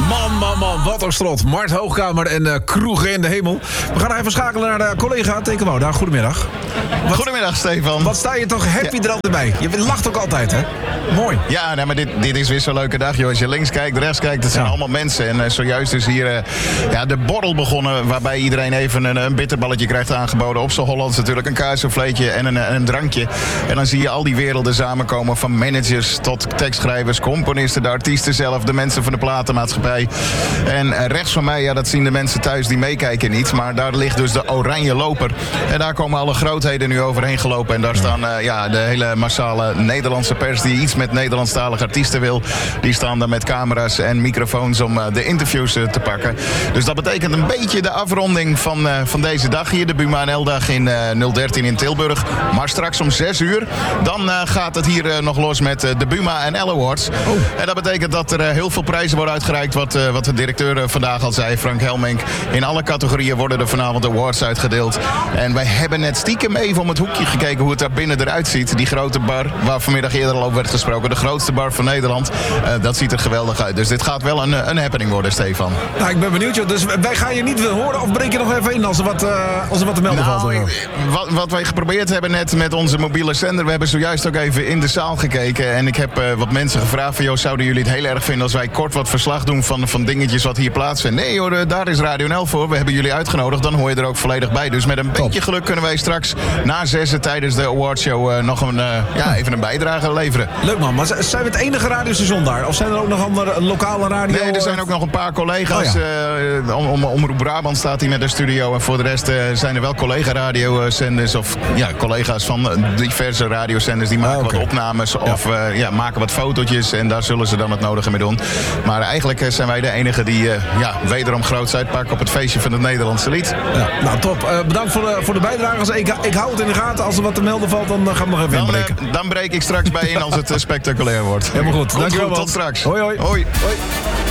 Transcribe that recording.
Man, wat een strot. Mart Hoogkamer en kroegen in de hemel. We gaan even schakelen naar de collega Teke Wouda. Goedemiddag. Goedemiddag, Stefan. Wat sta je toch happy er altijd bij? Je lacht ook altijd, hè? Mooi. Ja, nee, maar dit is weer zo'n leuke dag, joh. Als je links kijkt, rechts kijkt, het zijn allemaal mensen. En zojuist is hier de borrel begonnen, waarbij iedereen even een bitterballetje krijgt aangeboden. Op z'n Hollands natuurlijk, een kaassouffleetje en een drankje. En dan zie je al die werelden samenkomen, van managers tot tekstschrijvers, componisten, de artiesten zelf, de mensen van de platenmaatschappij. En rechts van mij, ja, dat zien de mensen thuis die meekijken niet, maar daar ligt dus de oranje loper. En daar komen alle grootheden nu overheen gelopen. En daar staan de hele massale Nederlandse pers die iets met Nederlandstalige artiesten wil. Die staan daar met camera's en microfoons om de interviews te pakken. Dus dat betekent een beetje de afronding van deze dag hier. De Buma NL-dag in 013 in Tilburg. Maar straks om 6 uur, dan gaat het hier nog los met de Buma NL Awards. En dat betekent dat er heel veel prijzen worden uitgereikt. Wat de directeur vandaag al zei, Frank Helmink. In alle categorieën worden er vanavond awards uitgedeeld. En wij hebben net stiekem even om het hoekje gekeken hoe het daar binnen eruit ziet. Die grote bar, waar vanmiddag eerder al over werd gesproken. De grootste bar van Nederland. Dat ziet er geweldig uit. Dus dit gaat wel een happening worden, Stefan. Nou, ik ben benieuwd, joh. Dus wij gaan je niet willen horen, of breek je nog even in als er wat te melden valt? Wat wij geprobeerd hebben net met onze mobiele zender. We hebben zojuist ook even in de zaal gekeken. En ik heb wat mensen gevraagd van, joh, zouden jullie het heel erg vinden als wij kort wat verslag doen van dingetjes wat hier plaatsvinden? Nee hoor, daar is Radio NL voor. We hebben jullie uitgenodigd, dan hoor je er ook volledig bij. Dus met een beetje geluk kunnen wij straks na 6 tijdens de awardshow nog even een bijdrage leveren. Leuk man, maar zijn we het enige radiostation daar? Of zijn er ook nog andere lokale radio? Nee, er zijn ook nog een paar collega's. Omroep Brabant staat hier met de studio. En voor de rest zijn er wel collega-radiozenders of collega's van diverse radiozenders. Die maken wat opnames of maken wat fotootjes. En daar zullen ze dan het nodige mee doen. Maar eigenlijk zijn wij de enige die wederom groots uitpakken op het feestje van het Nederlandse lied. Ja. Nou, top. Bedankt voor de bijdragers. Ik hou het in de gaten. Als er wat te melden valt, dan gaan we nog even inbreken. Dan breek ik straks bij in als het spectaculair wordt. Helemaal goed. Dankjewel. Tot straks. Hoi. Hoi.